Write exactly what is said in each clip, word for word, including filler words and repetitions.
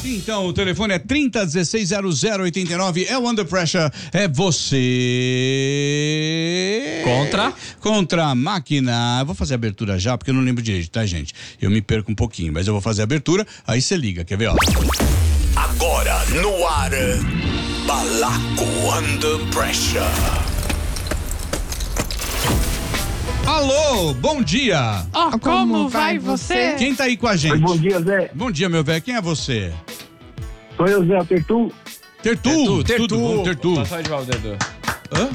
Então, o telefone é trinta, dezesseis, zero zero, oitenta e nove, é o Under Pressure, é você... Contra? Contra a máquina. Eu vou fazer a abertura já, porque eu não lembro direito, tá, gente? Eu me perco um pouquinho, mas eu vou fazer a abertura, aí você liga, quer ver, ó? Agora, no ar, Balaco Under Pressure. Alô, bom dia! Ó, oh, como, como vai você? Quem tá aí com a gente? Bom dia, Zé. Bom dia, meu velho, quem é você? Sou eu, Zé, o Tertu. Tertu, Tertu, tudo bom, Tertu? Passa de volta, Tertu. Hã?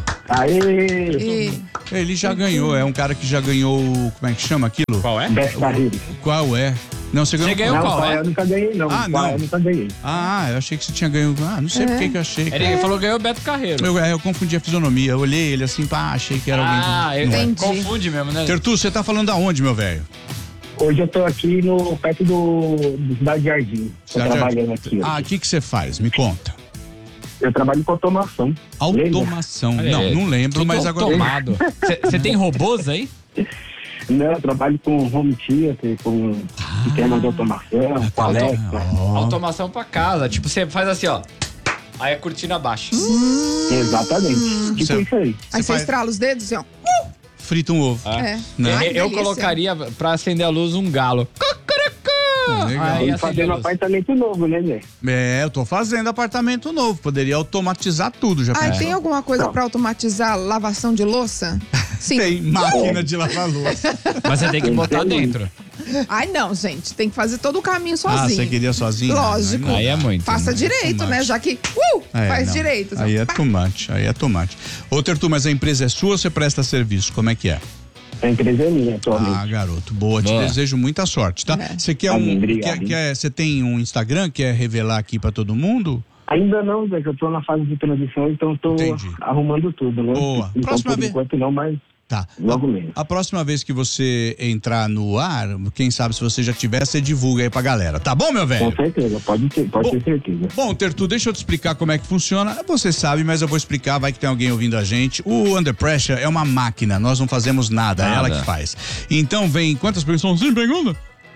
Aê! Ele já ganhou, é um cara que já ganhou, como é que chama aquilo? Qual é? Beto Carreiro. Qual é? Não, você ganhou Você ganhou Não, qual, pai, é? eu nunca ganhei, não. Ah, pai, não. eu nunca ganhei. Ah, eu achei que você tinha ganho. Ah, não sei por que que eu achei. Ele falou que ganhou o Beto Carreiro. Eu, eu confundi a fisionomia. Eu olhei ele assim, pá, achei que era Ah, alguém. ele Não é. confunde mesmo, né? Tertu, você tá falando aonde, meu velho? Hoje eu tô aqui no, perto do, do Cidade Jardim. Tô Cidade trabalhando Jardim. aqui. Ah, o que que você faz? Me conta. Eu trabalho com automação. Automação. Olha Não, aí. não lembro, Tudo mas agora... automado. Você tem robôs aí? Não, eu trabalho com home theater, com sistemas de automação, com Alexa. Automação pra casa. Tipo, você faz assim, ó. Aí a cortina baixa. Exatamente. Tipo Cê- isso aí. Aí você faz- estrala os dedos assim, ó. Frita um ovo. Ah. É. Né? Ai, Eu, que eu delícia. colocaria pra acender a luz um galo. Ah, legal. Aí E acende a fazendo luz. apartamento novo, né, Zé? É, eu tô fazendo apartamento novo. Poderia automatizar tudo, já Ai, pensou? tem alguma coisa pra automatizar lavação de louça? Sim. Tem máquina de lavar louça. Mas você tem que botar dentro. Ai, não, gente. Tem que fazer todo o caminho Ah, sozinho. você queria sozinho? Lógico. Aí Aí é muito. Faça né? direito, Tomate. né? Já que uh, É, faz não. direito. Aí é Pá. tomate, aí é tomate. Ô, Tertu, mas a empresa é sua ou você presta serviço? Como é que é? A empresa é minha atualmente. Ah, garoto, boa. Te Boa. desejo muita sorte, tá? É. Você quer Amém, um. obrigado, Quer, hein? quer, você tem um Instagram? Quer revelar aqui pra todo mundo? Ainda não, Zé, que eu tô na fase de transição, então tô Entendi. arrumando tudo, né? Boa. Então, Próxima por vez- enquanto não, mas Tá. logo menos. A próxima vez que você entrar no ar, quem sabe se você já tiver, você divulga aí pra galera. Tá bom, meu Com velho? certeza, pode ter, pode Bom, ter certeza. Bom, Tertu, deixa eu te explicar como é que funciona. Você sabe, mas eu vou explicar, vai que tem alguém ouvindo a gente. O Under Pressure é uma máquina, nós não fazemos nada, é Nada. ela que faz. Então vem, quantas perguntas? Cinco perguntas?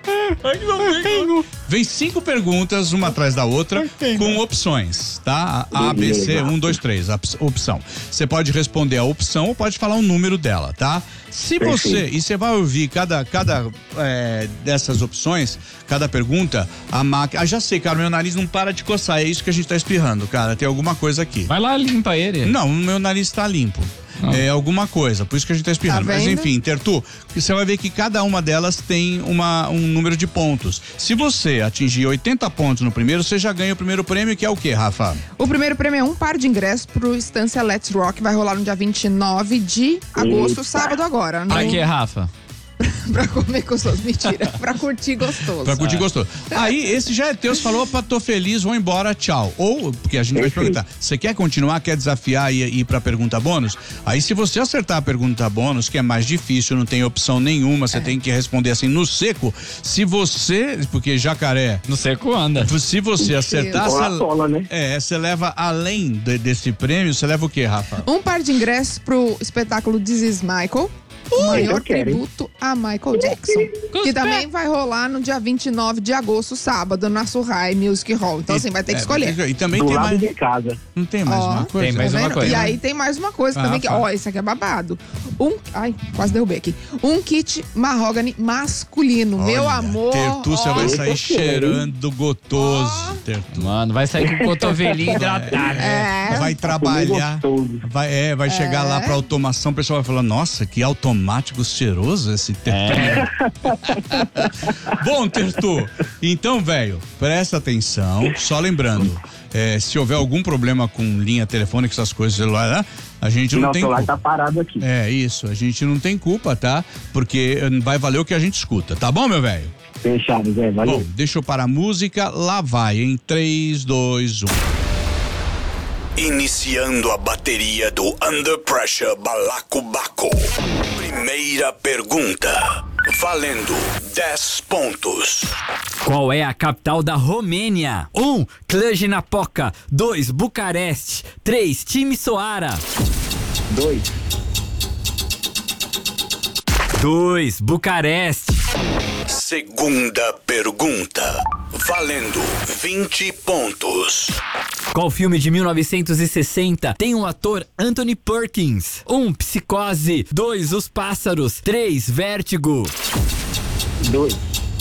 Vem cinco perguntas, uma atrás da outra, com opções, tá? A, B, C, um, dois, três, a op- opção. Você pode responder a opção ou pode falar o número dela, tá? Se você, Perfeito. e você vai ouvir cada, cada é, dessas opções, cada pergunta, a máquina. Ah, já sei, cara, meu nariz não para de coçar, é isso que a gente tá espirrando, cara, tem alguma coisa aqui. Vai lá, limpa ele. Não, o meu nariz tá limpo. É alguma coisa, por isso que a gente tá espirrando. Tá Mas vendo? enfim, Tertu, você vai ver que cada uma delas tem uma, um número de pontos. Se você atingir oitenta pontos no primeiro, você já ganha o primeiro prêmio, que é o quê, Rafa? O primeiro prêmio é um par de ingressos pro Estância Let's Rock. Vai rolar no dia vinte e nove de agosto, Eita. sábado agora. No... Pra quê, Rafa? pra comer gostoso. Mentira. Pra curtir gostoso. Pra curtir gostoso. Aí, esse já é teu, você falou, opa, tô feliz, vou embora, tchau. Ou, porque a gente vai te Perfeito. perguntar, você quer continuar, quer desafiar e ir pra pergunta bônus? Aí, se você acertar a pergunta bônus, que é mais difícil, não tem opção nenhuma, você tem que responder assim no seco. Se você, porque jacaré, No seco anda. se você acertar, Ou a você, sola, né? é, você leva além de- desse prêmio, você leva o quê, Rafa? Um par de ingressos pro espetáculo This Is Michael. O maior eu quero, hein? tributo a Michael Jackson. Que também vai rolar no dia vinte e nove de agosto, sábado, na Surrai Music Hall. Então, assim, vai ter que É, escolher. E também Do tem lado mais. de casa. Não tem mais Ó, uma coisa? tem mais Tá uma vendo? coisa. E aí tem mais uma coisa Ah, também que, fala. ó, esse aqui é babado. Um, ai, quase derrubei aqui. Um kit mahogany masculino. Meu Olha, amor. Tertu, você ó. vai sair Eita, cheirando gotoso, Ó. Tertu. Mano, vai sair com o cotovelinho hidratado. É. Vai trabalhar, gostoso. vai, é, vai chegar lá pra automação, o pessoal vai falar, nossa, que automático cheiroso esse Tertu. Bom, Tertu, então, velho, presta atenção, só lembrando, é, se houver algum problema com linha telefônica, essas coisas, celular, né, a gente não Não, o tem celular culpa. tá parado aqui. É, isso, a gente não tem culpa, tá? Porque eh, vai valer o que a gente escuta, tá bom, meu velho? Fechado, Zé, valeu. Bom, deixa eu parar a música, lá vai, em três, dois, um. Iniciando a bateria do Under Pressure Balacobaco. Primeira pergunta. Valendo dez pontos. Qual é a capital da Romênia? um. Cluj-Napoca. dois. Bucareste. três. Timisoara. Dois. dois, Bucareste. Segunda pergunta. Valendo vinte pontos. Qual filme de mil novecentos e sessenta tem o ator Anthony Perkins? um, Psicose. dois, Os Pássaros. três, Vértigo. Dois.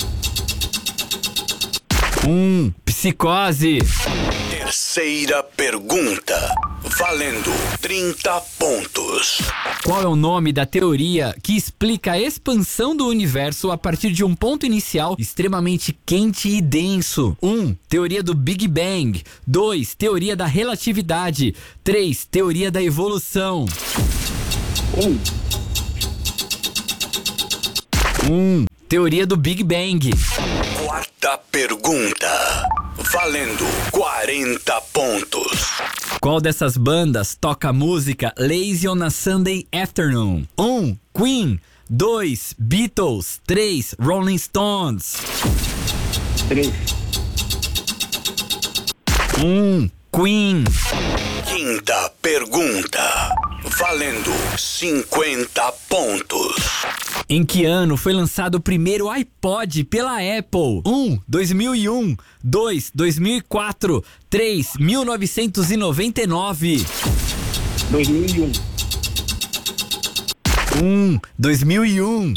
um, Psicose. Terceira pergunta. Valendo trinta pontos. Qual é o nome da teoria que explica a expansão do universo a partir de um ponto inicial extremamente quente e denso? um. Teoria do Big Bang. dois. Teoria da relatividade. três. Teoria da evolução. Um. um. Teoria do Big Bang. Quarta pergunta. Valendo quarenta pontos. Qual dessas bandas toca a música Lazy on a Sunday Afternoon? um. Queen. dois. Beatles. três. Rolling Stones. Três. um. Queen. Quinta pergunta. Valendo cinquenta pontos. Em que ano foi lançado o primeiro iPod pela Apple? um. dois mil e um. dois. dois mil e quatro. três. mil novecentos e noventa e nove. Dois mil e um. um. dois mil e um.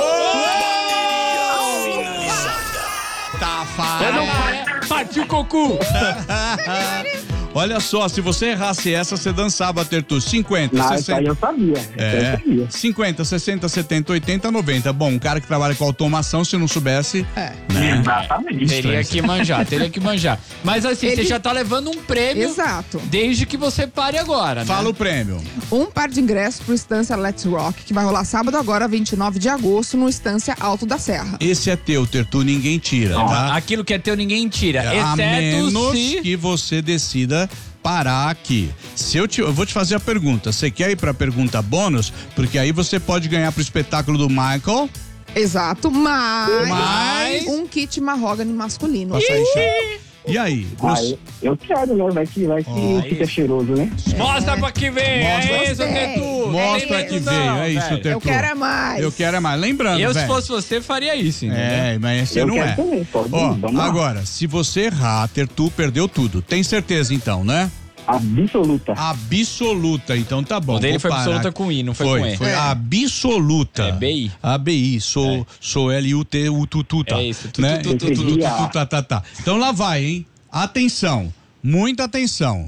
Tá fácil. Partiu Cocu! Olha só, se você errasse essa, você dançava, Tertu. cinquenta, Não, isso sessenta. aí eu sabia. Isso aí É, eu sabia. cinquenta, sessenta, setenta, oitenta, noventa. Bom, um cara que trabalha com automação, se não soubesse. É. Né? Exatamente. Teria que manjar, teria que manjar. Mas assim, Ele- você já tá levando um prêmio Exato. desde que você pare agora, né? Fala o prêmio. Um par de ingressos pro Estância Let's Rock, que vai rolar sábado agora, vinte e nove de agosto, no Estância Alto da Serra. Esse é teu, Tertu, ninguém tira, tá? Aquilo que é teu, ninguém tira. A exceto menos se... que você decida parar aqui. Se eu, te, eu vou te fazer a pergunta. Você quer ir pra pergunta bônus? Porque aí você pode ganhar pro espetáculo do Michael. Exato, mas, Mas- um kit mahogany masculino. Passa aí, chefe. E aí? Ah, Você- eu, eu quero, né? Vai que, vai que Ó. fica cheiroso, né? Mostra pra que vem, Mostra. é isso, Gostei. Tetu. Mostra Tem que medo veio, não, é isso, velho. Tertu. Eu quero é mais. Eu quero é mais. Lembrando, Eu, se velho. fosse você, faria isso, entendeu? É, mas você Eu não quero é. também, pode ir, Ó, vamos lá. agora, se você errar, Tertu perdeu tudo. Tem certeza então, né? Absoluta. Absoluta, então tá bom. O dele vou foi parar absoluta aqui. com I, não foi, Foi, com E. foi É. absoluta. É B I. A B I, sou, sou L U T U tu tu tá. É isso, tu, né? tu, tu, tu, Tu, tu, tu. tu, tá, tá, tá. Então lá vai, hein? Atenção, muita atenção.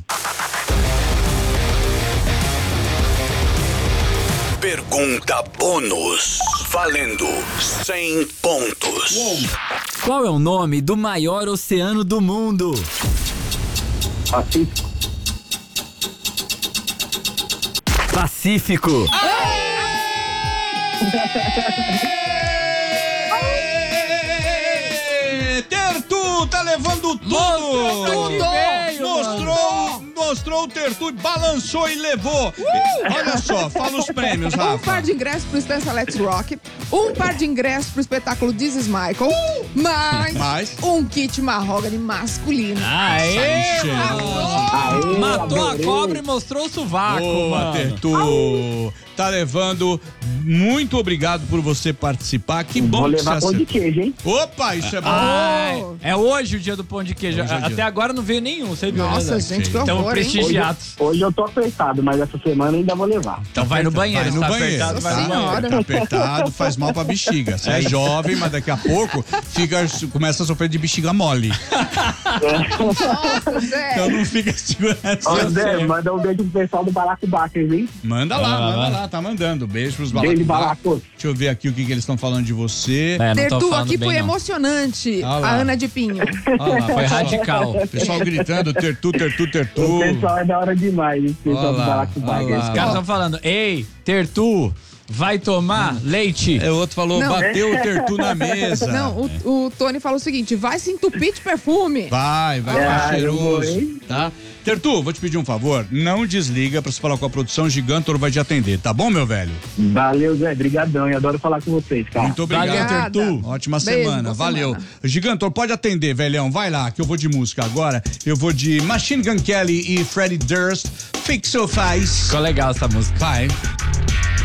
Pergunta bônus. Valendo cem pontos. Qual é o nome do maior oceano do mundo? Pacífico. Pacífico. Ê, Tertu tá levando tudo. Mostrou pra que veio, Mostrou, mostrou o Tertu, balançou e levou. Olha só, fala os prêmios, Um Rafa. par de ingressos pro Estância Let's Rock, um par de ingressos pro espetáculo This is Michael, mais, Mais. um kit mahogany masculino. Aê, Cheiroso. Aê, matou a adorei. cobra e mostrou o sovaco, Boa, mano. Tertu. Tá levando. Muito obrigado por você participar. Que bom Vou que levar você pão de acertou. queijo, hein? Opa, isso é bom. Ai, é hoje o dia do pão de queijo. Hoje é Até dia. agora não veio nenhum, você viu? Nossa, né? gente, que Então, horror, hein? Hoje, prestigiados. hoje eu tô apertado, mas essa semana ainda vou levar. Então vai no banheiro, Vai no tá banheiro, apertado, vai no tá? banheiro. Tá apertado, faz mal pra bexiga. Você é jovem, mas daqui a pouco fica, começa a sofrer de bexiga mole. Nossa, Zé. Então não fica segurando. Ô, essa- Zé, manda um beijo pro pessoal do Baraco Backers, hein? Manda lá, Ah, manda vai. lá, tá mandando. Beijo pros Beijo, balacubá. Balacos. Deixa eu ver aqui o que, que eles estão falando de você. É, não tô Tertu, falando aqui bem, foi não. emocionante. Ah lá. A Ana de Pinho. Olha lá, Foi pessoal- radical. Pessoal gritando, Tertu, Tertu, Tertu. O pessoal é da hora demais, esse pessoal Olha do lá, Baraco olha Backers. lá. Os caras estão falando, ei, Tertu, vai tomar leite? É, o outro falou, Não. bateu o Tertu na mesa. Não, o, o Tony falou o seguinte: vai se entupir de perfume. Vai, vai Ah, ficar eu vou, cheiroso, hein? tá? Tertu, vou te pedir um favor, não desliga pra você falar com a produção, Gigantor vai te atender, tá bom, meu velho? Valeu, Zé. Brigadão. Eu adoro falar com vocês, cara. Muito obrigado, Obrigada. Tertu. Ótima Beijo, semana, boa valeu. semana. Gigantor, pode atender, velhão, vai lá, que eu vou de música agora. Eu vou de Machine Gun Kelly e Freddie Durst, Fix Your Face. Ficou legal essa música. Vai.